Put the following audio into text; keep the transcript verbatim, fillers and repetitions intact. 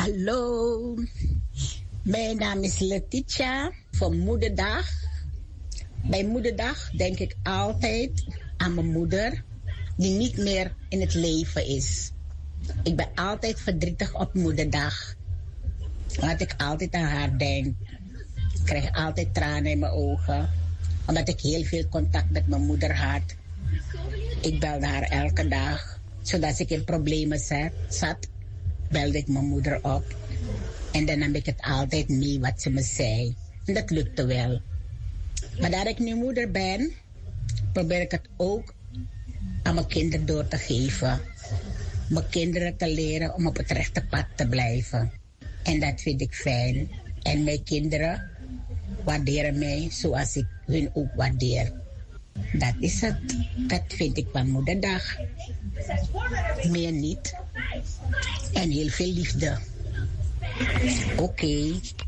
Hallo, mijn naam is Letitia van Moederdag. Bij Moederdag denk ik altijd aan mijn moeder, die niet meer in het leven is. Ik ben altijd verdrietig op Moederdag, omdat ik altijd aan haar denk. Ik krijg altijd tranen in mijn ogen, omdat ik heel veel contact met mijn moeder had. Ik belde haar elke dag, zodat als ik in problemen zat, belde ik mijn moeder op. En dan nam ik het altijd mee wat ze me zei. En dat lukte wel. Maar daar ik nu moeder ben, probeer ik het ook aan mijn kinderen door te geven. Mijn kinderen te leren om op het rechte pad te blijven. En dat vind ik fijn. En mijn kinderen waarderen mij zoals ik hun ook waardeer. Dat is het. Dat vind ik van Moederdag. Meer niet. En heel veel liefde. Oké. Okay.